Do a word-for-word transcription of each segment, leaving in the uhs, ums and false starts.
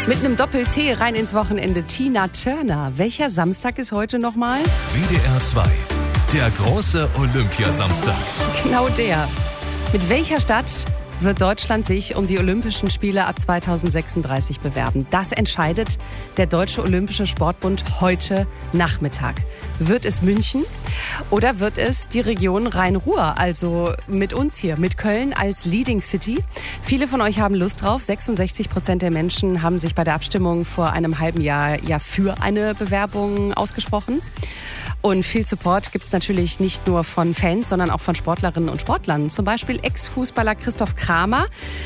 Mit einem Doppel-T rein ins Wochenende. Tina Turner. Welcher Samstag ist heute nochmal? W D R zwei. Der große Olympiasamstag. Genau der. Mit welcher Stadt wird Deutschland sich um die Olympischen Spiele ab zweitausendsechsunddreißig bewerben? Das entscheidet der Deutsche Olympische Sportbund heute Nachmittag. Wird es München oder wird es die Region Rhein-Ruhr, also mit uns hier, mit Köln als Leading City? Viele von euch haben Lust drauf. sechsundsechzig Prozent der Menschen haben sich bei der Abstimmung vor einem halben Jahr ja für eine Bewerbung ausgesprochen. Und viel Support gibt es natürlich nicht nur von Fans, sondern auch von Sportlerinnen und Sportlern. Zum Beispiel Ex-Fußballer Christoph Kramer.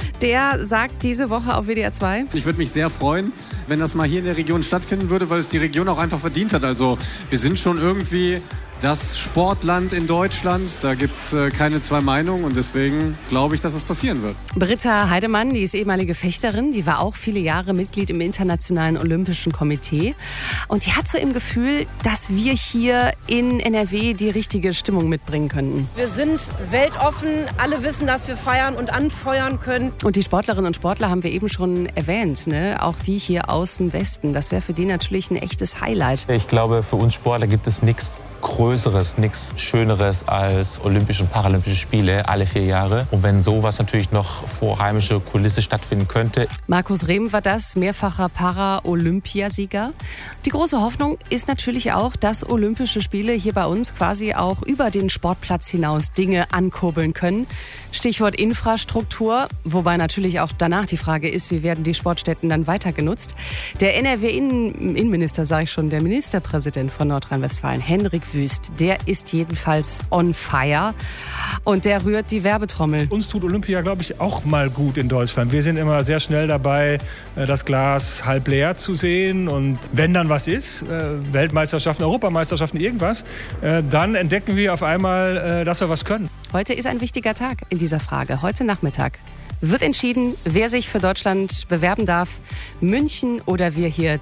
Der sagt diese Woche auf W D R zwei: Ich würde mich sehr freuen, wenn das mal hier in der Region stattfinden würde, weil es die Region auch einfach verdient hat. Also wir sind schon irgendwie das Sportland in Deutschland. Da gibt es äh, keine zwei Meinungen und deswegen glaube ich, dass das passieren wird. Britta Heidemann, die ist ehemalige Fechterin, die war auch viele Jahre Mitglied im Internationalen Olympischen Komitee. Und die hat so im Gefühl, dass wir hier in N R W die richtige Stimmung mitbringen könnten. Wir sind weltoffen, alle wissen, dass wir feiern und anfeuern können. Und die Sportlerinnen und Sportler haben wir eben schon erwähnt, ne? Auch die hier aus dem Westen. Das wäre für die natürlich ein echtes Highlight. Ich glaube, für uns Sportler gibt es nichts Größeres, nichts Schöneres als Olympische und Paralympische Spiele alle vier Jahre. Und wenn sowas natürlich noch vor heimischer Kulisse stattfinden könnte. Markus Rehm war das, mehrfacher Para-Olympiasieger. Die große Hoffnung ist natürlich auch, dass Olympische Spiele hier bei uns quasi auch über den Sportplatz hinaus Dinge ankurbeln können. Stichwort Infrastruktur, wobei natürlich auch danach die Frage ist, wie werden die Sportstätten dann weiter genutzt. Der N R W-Innenminister, sage ich schon, der Ministerpräsident von Nordrhein-Westfalen, Henrik Wüst, der ist jedenfalls on fire und der rührt die Werbetrommel. Uns tut Olympia, glaube ich, auch mal gut in Deutschland. Wir sind immer sehr schnell dabei, das Glas halb leer zu sehen. Und wenn dann was ist, Weltmeisterschaften, Europameisterschaften, irgendwas, dann entdecken wir auf einmal, dass wir was können. Heute ist ein wichtiger Tag in dieser Frage. Heute Nachmittag wird entschieden, wer sich für Deutschland bewerben darf. München oder wir hier